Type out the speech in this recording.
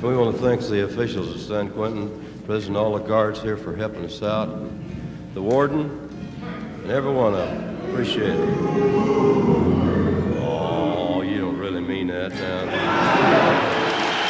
We want to thank the officials at San Quentin, President, all the guards here for helping us out, the warden, and every one of them. Appreciate it.